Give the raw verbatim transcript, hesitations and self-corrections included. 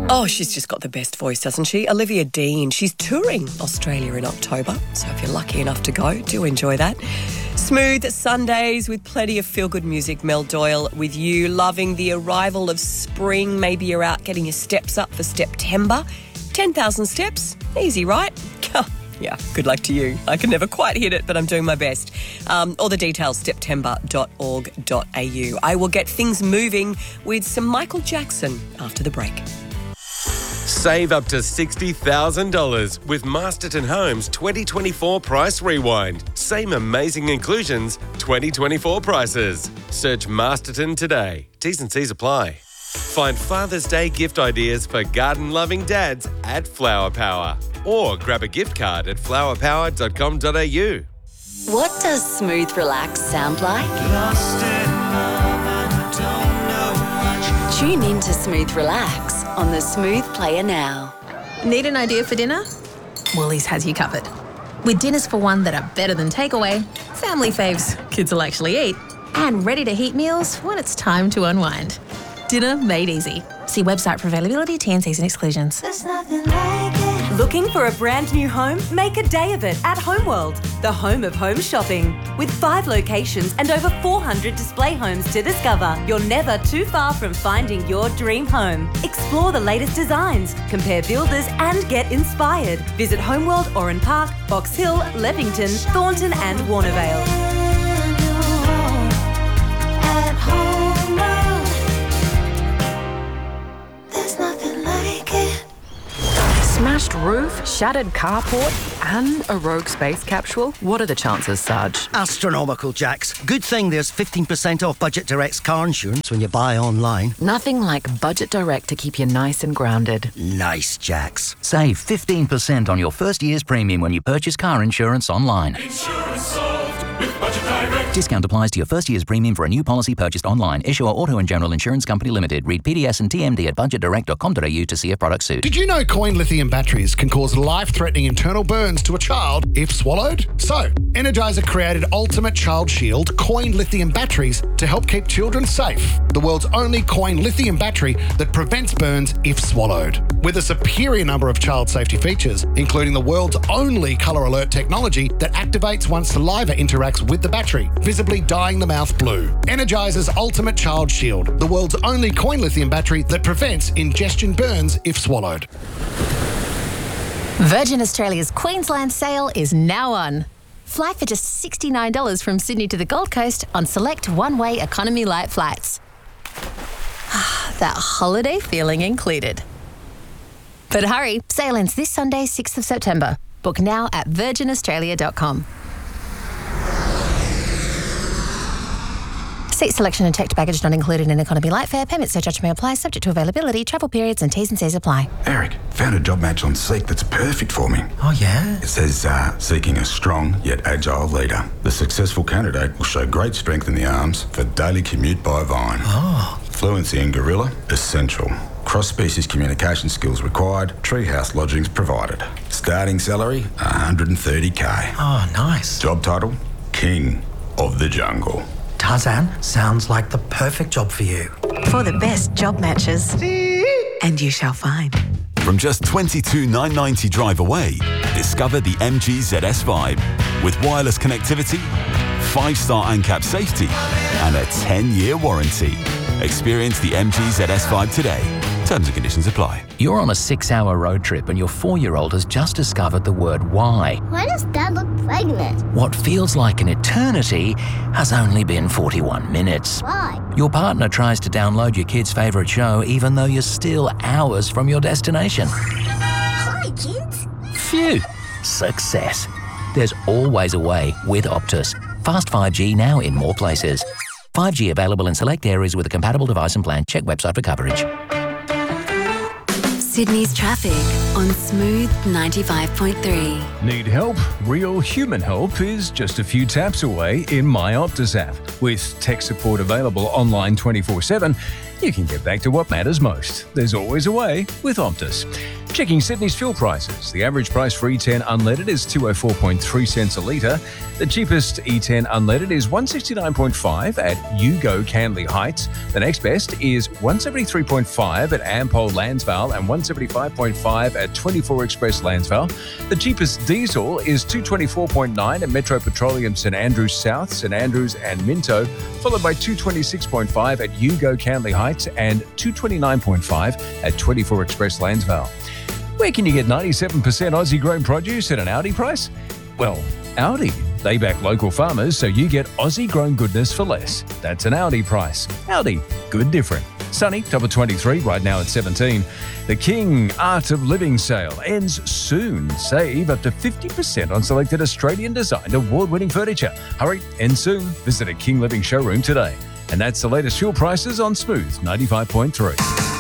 Oh, she's just got the best voice, doesn't she? Olivia Dean. She's touring Australia in October, so if you're lucky enough to go, do enjoy that. Smooth Sundays with plenty of feel-good music. Mel Doyle with you, loving the arrival of spring. Maybe you're out getting your steps up for September. ten thousand steps, easy, right? Yeah, good luck to you. I can never quite hit it, but I'm doing my best. Um, all the details, september dot org dot a u. I will get things moving with some Michael Jackson after the break. Save up to sixty thousand dollars with Masterton Homes twenty twenty-four Price Rewind. Same amazing inclusions, twenty twenty-four prices. Search Masterton today. T's and C's apply. Find Father's Day gift ideas for garden-loving dads at Flower Power. Or grab a gift card at flower power dot com dot a u. What does smooth relax sound like? Lost in love and don't know much. Tune in to Smooth Relax on the Smooth Player now. Need an idea for dinner? Woolies has you covered. With dinners for one that are better than takeaway, family faves kids will actually eat, and ready-to-heat meals when it's time to unwind. Dinner made easy. See website for availability, T and Cs and exclusions. There's nothing like it. Looking for a brand new home? Make a day of it at Homeworld, the home of home shopping. With five locations and over four hundred display homes to discover, you're never too far from finding your dream home. Explore the latest designs, compare builders and get inspired. Visit Homeworld, Oran Park, Box Hill, Levington, Thornton and Warnervale. At Homeworld, there's nothing like it. Smashed roof, shattered carport, and a rogue space capsule? What are the chances, Sarge? Astronomical, Jax. Good thing there's fifteen percent off Budget Direct's car insurance when you buy online. Nothing like Budget Direct to keep you nice and grounded. Nice, Jax. Save fifteen percent on your first year's premium when you purchase car insurance online. Insurance solved with Budget Direct. Discount applies to your first year's premium for a new policy purchased online. Issuer Auto and General Insurance Company Limited. Read P D S and T M D at budget direct dot com dot a u to see if products suit. Did you know coin lithium batteries can cause life-threatening internal burns to a child if swallowed? So, Energizer created Ultimate Child Shield coin lithium batteries to help keep children safe. The world's only coin lithium battery that prevents burns if swallowed. With a superior number of child safety features, including the world's only colour alert technology that activates once saliva interacts with the battery, visibly dyeing the mouth blue. Energizer's Ultimate Child Shield, the world's only coin lithium battery that prevents ingestion burns if swallowed. Virgin Australia's Queensland sale is now on. Fly for just sixty-nine dollars from Sydney to the Gold Coast on select one-way economy light flights. That holiday feeling included. But hurry, sale ends this Sunday, sixth of September. Book now at virgin australia dot com. Seat selection and checked baggage not included in economy light fare. Payment surcharge may apply, subject to availability, travel periods and T's and C's apply. Eric, found a job match on Seek that's perfect for me. Oh, yeah? It says, uh, seeking a strong yet agile leader. The successful candidate will show great strength in the arms for daily commute by Vine. Oh. Fluency in Gorilla, essential. Cross-species communication skills required. Treehouse lodgings provided. Starting salary, one hundred thirty k. Oh, nice. Job title, King of the Jungle. Tarzan, sounds like the perfect job for you. For the best job matches, and you shall find. From just twenty-two thousand nine hundred ninety drive away, discover the M G Z S Vibe. With wireless connectivity, five-star ANCAP safety, and a ten-year warranty. Experience the M G Z S Vibe today. Terms and conditions apply. You're on a six-hour road trip and your four-year-old has just discovered the word why. Why does Dad look pregnant? What feels like an eternity has only been forty-one minutes. Why? Your partner tries to download your kid's favourite show even though you're still hours from your destination. Hi, kids. Phew. Success. There's always a way with Optus. Fast five G now in more places. five G available in select areas with a compatible device and plan. Check website for coverage. Sydney's traffic on Smooth ninety-five point three. Need help? Real human help is just a few taps away in My Optus app. With tech support available online twenty-four seven, you can get back to what matters most. There's always a way with Optus. Checking Sydney's fuel prices. The average price for E ten unleaded is two oh four point three cents a litre. The cheapest E ten unleaded is one sixty-nine point five at Yugo Canley Heights. The next best is one seventy-three point five at Ampol Lansvale and one seventy-five point five at twenty-four Express Lansvale. The cheapest diesel is two twenty-four point nine at Metro Petroleum St Andrews South, St Andrews and Minto, followed by two twenty-six point five at Yugo Canley Heights and two twenty-nine point five at twenty-four Express Lansvale. Where can you get ninety-seven percent Aussie grown produce at an Aldi price? Well, Aldi. They back local farmers, so you get Aussie grown goodness for less. That's an Aldi price. Aldi, good different. Sunny, top of twenty-three, right now at seventeen. The King Art of Living sale ends soon. Save up to fifty percent on selected Australian designed award-winning furniture. Hurry, end soon. Visit a King Living showroom today. And that's the latest fuel prices on Smooth ninety-five point three.